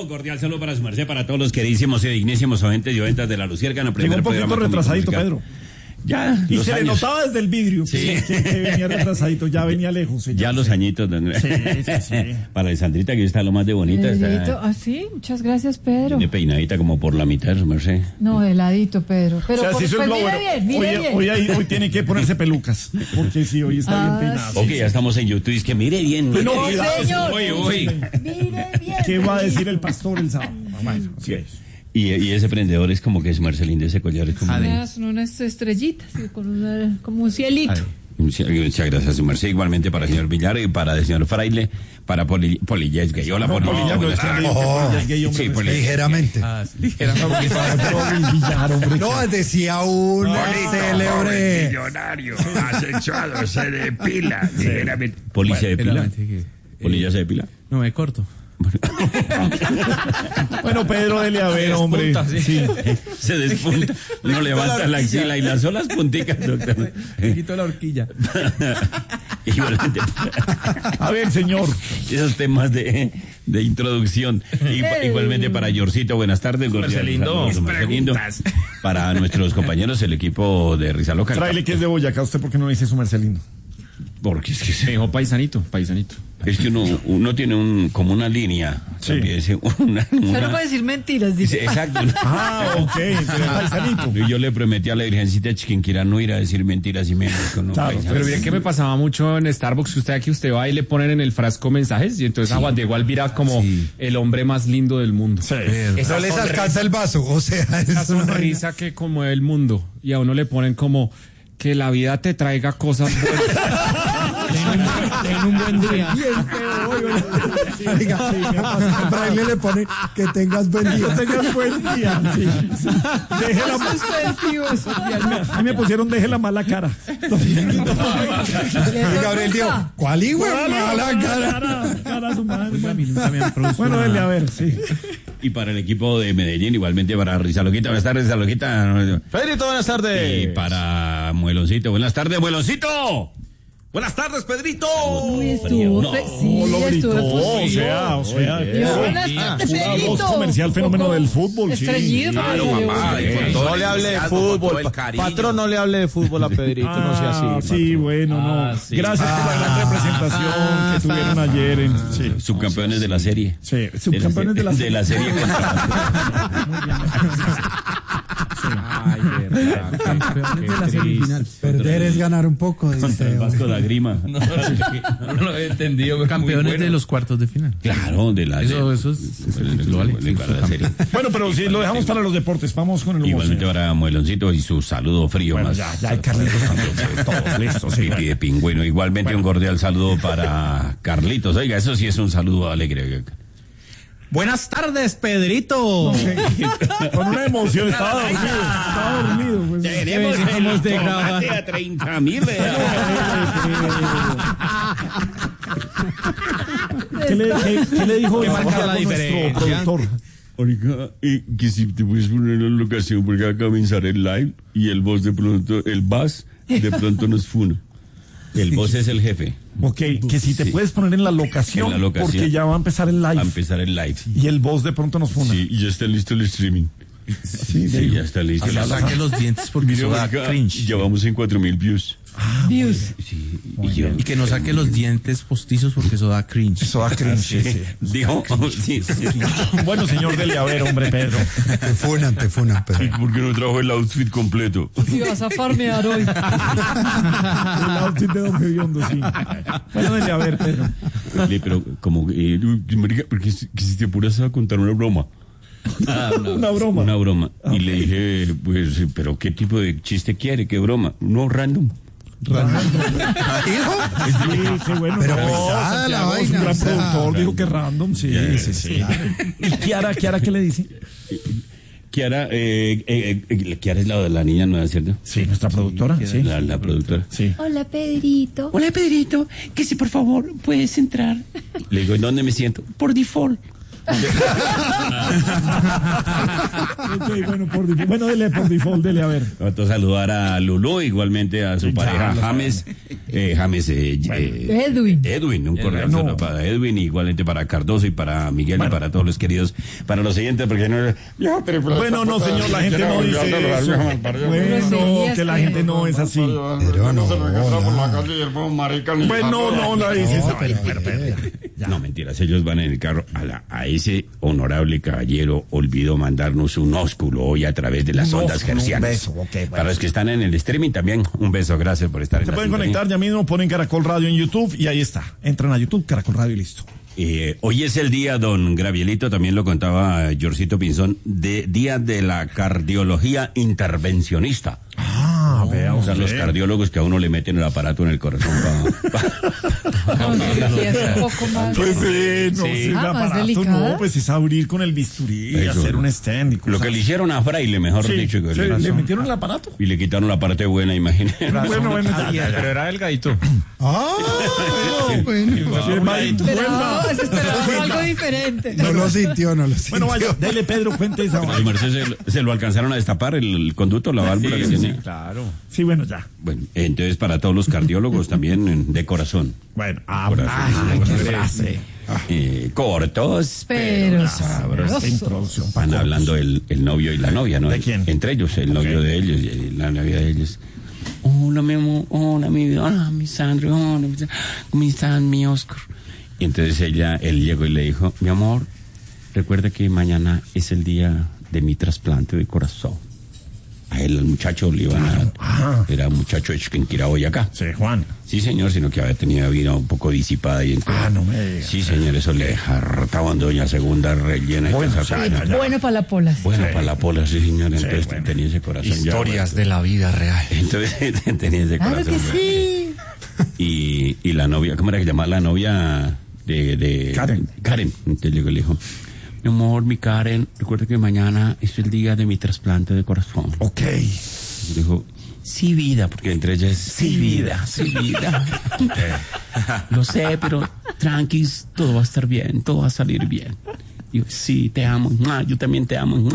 cordial saludo para su merced, para todos los queridísimos y dignísimos oyentes y oyentas de la Luciérgana. Llegó un poquito retrasadito, Pedro. Ya, y se le notaba desde el vidrio que venía retrasadito, ya venía lejos. Ya los añitos. Sí. Para Alessandrita, que está lo más de bonita. Está, sí, muchas gracias, Pedro. De peinadita como por la mitad, su merced. No, de ladito, Pedro. Pero o sea, mire bien. Hoy tiene que ponerse pelucas, porque sí, hoy está bien peinado. Ok, ya estamos en YouTube, es que mire bien. No, señor. Uy. Mire bien. ¿Qué va a decir el pastor el sábado? Bueno, sí. Y ese prendedor es como que es Marcelín, ese collar es como... Son unas estrellitas, como un cielito. Muchas gracias, su merced. Igualmente para el señor Villar y para el señor Fraile, para Polilla es gay. Hola, Polilla. Sí, ligeramente. No, decía un célebre millonario asexuado, se depila. Ligeramente. ¿Polilla se depila? ¿Polilla se depila? No, me corto. Bueno, Pedro, dele a ver, hombre. Sí. Se despunta. No levanta la axila y las solas punticas, doctor. Me quito la horquilla. Igualmente. A ver, señor. Esos temas de introducción. Igualmente para Yorcito, buenas tardes. Marcelindo. Para nuestros compañeros, el equipo de Risa Loca. Tráele que es de Boyacá. ¿Usted por qué no dice su Marcelino? Porque es que me dijo paisanito. Es que uno tiene como una línea. Sí. Una... no puede decir mentiras, dice. Sí, exacto. Ok, pero paisanito. Y yo le prometí a la Virgencita Chiquinquirá no ir a decir mentiras y menos con claro, pero bien que me pasaba mucho en Starbucks, que usted va y le ponen en el frasco mensajes y entonces a Juan Diego Alvira como el hombre más lindo del mundo. Sí. No les alcanza el vaso, o sea, esa sonrisa que como el mundo y a uno le ponen como que la vida te traiga cosas buenas. Ten un buen día. A Braille le pone que tengas buen día. Que tengas buen día. Sí. A mí me pusieron deje la mala cara. Y Gabriel dijo, ¿cuál hijo de mala cara? Cara su madre. Bueno, dele a ver, sí. Y para el equipo de Medellín, igualmente para Risa Loquita. Buenas tardes, Risa Loquita. Pedrito, buenas tardes. Y para Mueloncito. Buenas tardes, Mueloncito. Buenas tardes, Pedrito. Uy, estuvo. O sea. Buenas tardes, una voz Pedrito. comercial fenómeno del fútbol. Estrellito. Claro, papá. No le hable de fútbol. Patrón, no le hable de fútbol a Pedrito, no sea así. Sí, bueno, no. Sí. Gracias por la gran representación que tuvieron ayer en... Subcampeones de la serie. Sí, subcampeones de la serie. De la serie Ay, verdad. Campeones de la semifinal. Perder es ganar un poco. Contra el Vasco da Grima. No lo he entendido. Campeones de los cuartos de final. Claro, de la Eso es la serie. Bueno, pero si lo dejamos para los deportes, vamos con el humor. Igualmente para Mueloncito y su saludo frío bueno, más. ya hay Carlitos también. Todos listos. Sí, de pingüino. Igualmente un cordial saludo para Carlitos. Oiga, eso sí es un saludo alegre. Buenas tardes, Pedrito. Con una emoción, estaba dormido. Pues. Tenemos de grabar a 30.000. ¿Qué le dijo? ¿Qué marca la diferencia? Productor. Oiga, que si te puedes poner en la locación porque va a comenzar el live y el boss de pronto nos funa. El boss es el jefe. Ok, que si te puedes poner en la locación, porque ya va a empezar el live. Va a empezar el live. Y el boss de pronto nos funa. Sí, y ya está listo el streaming. Sí, ya está listo. Saque los dientes porque eso da cringe. Ya vamos en 4.000 views. Views. Sí, y que no saque los dientes postizos porque eso da cringe. Eso da cringe. Sí. Dijo. Sí. Bueno, señor, dele a ver, hombre, Pedro. Te funan, Pedro. ¿Por qué no trajo el outfit completo? Si vas a farmear hoy. El outfit de Don Gediondo, sí. Bueno, dele a ver, Pedro. Pero como, porque si te apuras a contar una broma. Una broma. Y le dije, pues, pero ¿qué tipo de chiste quiere? ¿Qué broma? No, random. ¿Hijo? Sí, qué bueno. Pero pesada la vaina. Es un gran productor, dijo que random, sí. ¿Y Kiara qué le dice? Kiara es la niña nueva, ¿cierto? Sí, nuestra productora, sí. La productora. Sí. Hola, Pedrito. Hola, Pedrito, que si por favor puedes entrar. Le digo, ¿en dónde me siento? Por default. Ok, bueno, dele por default, dele a ver. Otro saludar a Lulú, igualmente a su pareja James. Edwin, un correo para Edwin, igualmente para Cardoso y para Miguel y para todos los queridos, para los siguientes, porque no. Bueno, no, señor, la gente no dice eso. Bueno, que la gente no es así. Pero no. Bueno, no la dice esa. No, mentiras, ellos van en el carro. A ese honorable caballero olvidó mandarnos un ósculo hoy a través de las ondas hercianas. Un beso, ok, bueno. Para los que están en el streaming también, un beso, gracias por estar en Se la pueden sintonía. conectar ya mismo, ponen Caracol Radio en YouTube y ahí está. Entran a YouTube, Caracol Radio y listo. Hoy es el día, don Gravielito, también lo contaba Jorcito Pinzón, día de la cardiología intervencionista. Vea O sea, los usted. cardiólogos que a uno le meten el aparato en el corazón. Con cirugía es un poco más. Pues no, Sí. si el Ah, más aparato delicada. no, pues es abrir con el bisturí y Eso. hacer un stent y Lo cosas. que le hicieron a Fraile, mejor Sí, dicho. Que ¿le metieron el aparato? y le quitaron la parte buena, imagínate. Bueno, ya. Pero era delgadito. Bueno. Esperaba, se esperaba algo diferente. No lo sintió. Bueno, vaya, dele Pedro, cuente esa Al vaina. Merced se lo alcanzaron a destapar el conducto, la válvula que tenía. Claro. Sí, bueno, ya. Bueno, entonces para todos los cardiólogos también de corazón. Bueno, Corazón. qué frase. Cortos, Pero sabrosos. Esta introducción. Van hablando el novio y la novia, ¿no? ¿De quién? Entre ellos, el novio de ellos y la novia de ellos. Hola, mi amor, hola, mi vida, hola, mi Sandro, hola, ¿cómo están, mi Oscar? Y entonces él llegó y le dijo, mi amor, recuerda que mañana es el día de mi trasplante de corazón. A él, al muchacho, le iban a... Era un muchacho de Chiquinquirá, Boyacá. Sí, Juan. Sí, señor, sino que había tenido vida un poco disipada. Y No me digas. Sí, señor, eso le hartaban doña Segunda rellena. Bueno, y toda esa cosa. Bueno para la pola. Bueno, Sí. para la pola, sí, señor. Entonces bueno. tenía ese corazón ya. Historias de la vida real. Entonces tenía ese Claro corazón. que sí. Y la novia, ¿cómo era que llamaba la novia de Karen. Karen. Entonces llegó y le dijo, mi amor, mi Karen, recuerda que mañana es el día de mi trasplante de corazón. Ok. Y dijo, sí, vida, porque entre ellas es sí, vida, sí, vida. Lo sé, pero tranquis, todo va a estar bien, todo va a salir bien. Digo, sí, te amo, yo también te amo.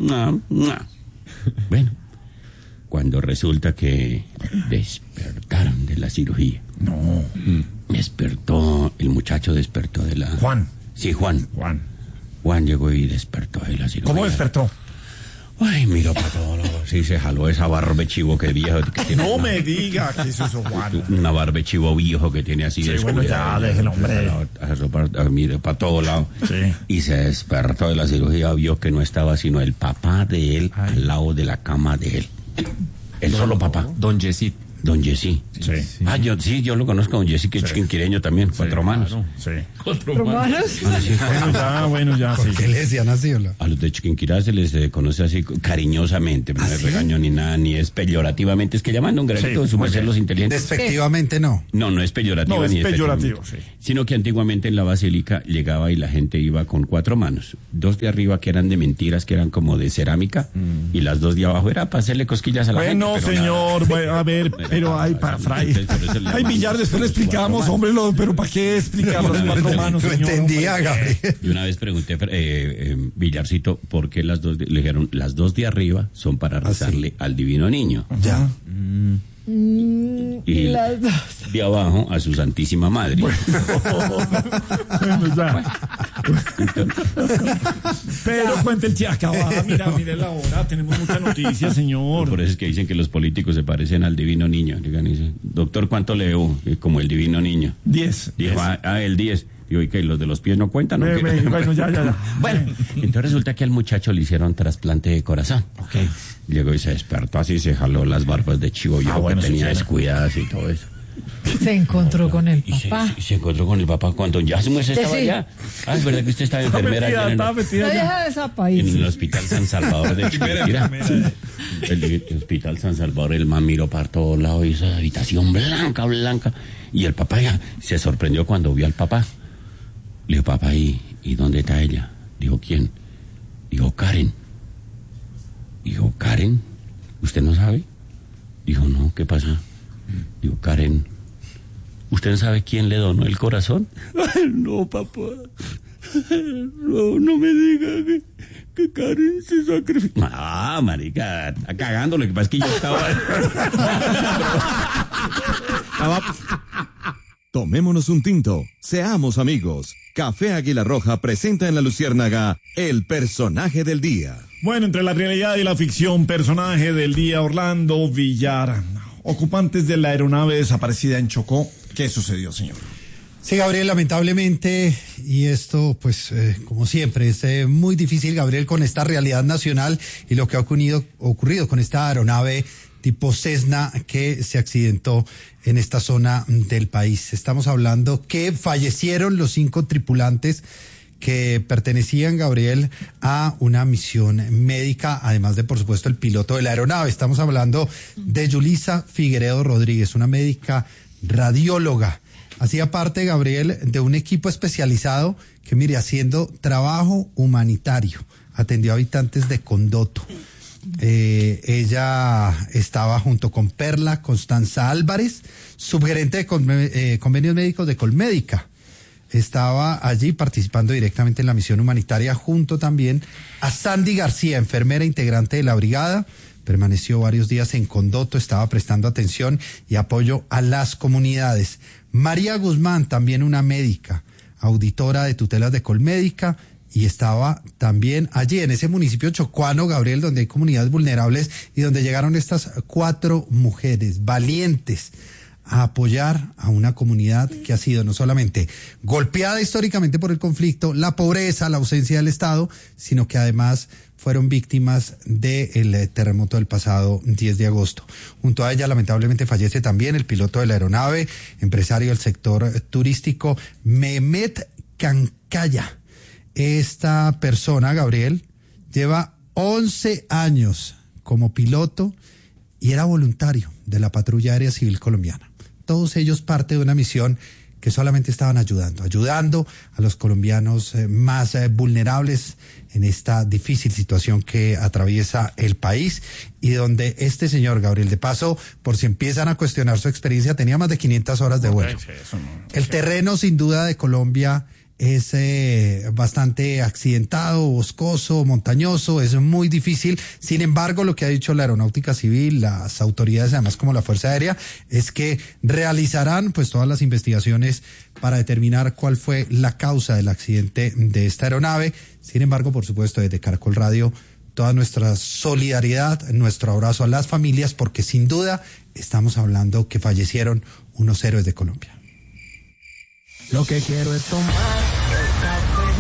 Bueno, cuando resulta que despertaron de la cirugía. No. El muchacho despertó de la... Juan. Sí, Juan. Juan llegó y despertó de la cirugía. ¿Cómo despertó? Ay, miró para todos lados. Sí, se jaló esa barba chivo que viejo. Que tiene No una, me diga que eso es Juan. una barba chivo viejo que tiene así. Sí, bueno, ya, déjelo, hombre. Miró para todos lados. Sí. Y se despertó de la cirugía, vio que no estaba sino el papá de él al lado de la cama de él. El solo papá. Don Yesit. Don Jessy. Sí. Yo lo conozco, don Jessy, que es chiquinquireño también, 4 manos. Sí. Romanos. Bueno, ya, sí. ¿Qué le decían así, hola? A los de Chiquinquirá se les conoce así cariñosamente, no es regaño ni nada, ni es peyorativamente, es que llaman un granito, Sí, su muy merced bien. los inteligentes. Despectivamente no. No es peyorativo No, es ni peyorativo, despectivamente. sí. Sino que antiguamente en la basílica llegaba y la gente iba con 4 manos. 2 de arriba que eran de mentiras, que eran como de cerámica, y las 2 de abajo era para hacerle cosquillas a la gente. Bueno, pero nada. señor, bueno, a ver, pero hay para Fray. Ay, Villar, después le explicamos, hombre, pero ¿para qué explicar las 4 manos, No señor? entendía, Hombre, Gabriel. Y una vez pregunté, Villarcito, ¿por qué le dijeron, las 2 de arriba son para rezarle al divino niño? Ya. Y Las dos. de abajo a su santísima madre. Bueno, ya. Pero cuente el chiacaba, mire la hora, tenemos mucha noticia, señor. Por eso es que dicen que los políticos se parecen al divino niño. Digan, dice, doctor, ¿cuánto le debo? Como el divino niño. 10. Dijo, el 10. Digo, ¿y qué? ¿Los de los pies no cuentan? ¿O qué? Bueno, ya. Bueno, entonces resulta que al muchacho le hicieron trasplante de corazón. Ok. Llegó y se despertó así, se jaló las barbas de chivo yo bueno, que sí, tenía sí. descuidadas y todo eso. Se encontró con el Y papá. se encontró con el papá cuando ya se estaba Sí. allá. Ah, es verdad que usted estaba enfermera allá en La vieja de esa en país. el Hospital San Salvador de Chiquinquirá. El Hospital San Salvador, el man miró para todos lados y esa habitación blanca. Y el papá ya se sorprendió cuando vio al papá. Le dijo, papá, ¿y dónde está ella? Dijo, ¿quién? Dijo, Karen. Dijo, ¿Karen? ¿Usted no sabe? Dijo, no, ¿qué pasa? Dijo, Karen, ¿usted no sabe quién le donó el corazón? Ay, no, papá. No me diga que Karen se sacrificó. Ah, marica, está cagando. Lo que pasa es que yo estaba... Tomémonos un tinto, seamos amigos. Café Águila Roja presenta en La Luciérnaga el personaje del día. Bueno, entre la realidad y la ficción, personaje del día, Orlando Villar. Ocupantes de la aeronave desaparecida en Chocó. ¿Qué sucedió, señor? Sí, Gabriel, lamentablemente, y esto, pues, como siempre, es muy difícil, Gabriel, con esta realidad nacional y lo que ha ocurrido con esta aeronave tipo Cessna que se accidentó en esta zona del país. Estamos hablando que fallecieron los 5 tripulantes que pertenecían, Gabriel, a una misión médica, además de, por supuesto, el piloto de la aeronave. Estamos hablando de Yulisa Figueredo Rodríguez, una médica radióloga. Hacía parte, Gabriel, de un equipo especializado que, mire, haciendo trabajo humanitario, atendió a habitantes de Condoto. Ella estaba junto con Perla Constanza Álvarez, subgerente de convenios médicos de Colmédica. Estaba allí participando directamente en la misión humanitaria, junto también a Sandy García, enfermera integrante de la brigada. Permaneció varios días en Condoto, estaba prestando atención y apoyo a las comunidades. María Guzmán, también una médica, auditora de tutelas de Colmédica, y estaba también allí en ese municipio chocuano, Gabriel, donde hay comunidades vulnerables y donde llegaron estas 4 mujeres valientes a apoyar a una comunidad que ha sido no solamente golpeada históricamente por el conflicto, la pobreza, la ausencia del Estado, sino que además fueron víctimas del terremoto del pasado 10 de agosto. Junto a ella, lamentablemente, fallece también el piloto de la aeronave, empresario del sector turístico, Mehmet Cancaya. Esta persona, Gabriel, lleva 11 años como piloto y era voluntario de la Patrulla Aérea Civil Colombiana. Todos ellos parte de una misión que solamente estaban ayudando a los colombianos más vulnerables en esta difícil situación que atraviesa el país y donde este señor, Gabriel, de paso, por si empiezan a cuestionar su experiencia, tenía más de 500 horas de vuelo. El terreno, sin duda, de Colombia es bastante accidentado, boscoso, montañoso, es muy difícil. Sin embargo, lo que ha dicho la Aeronáutica Civil, las autoridades, además como la Fuerza Aérea, es que realizarán pues todas las investigaciones para determinar cuál fue la causa del accidente de esta aeronave. Sin embargo, por supuesto, desde Caracol Radio, toda nuestra solidaridad, nuestro abrazo a las familias, porque sin duda estamos hablando que fallecieron unos héroes de Colombia. Lo que quiero es tomar.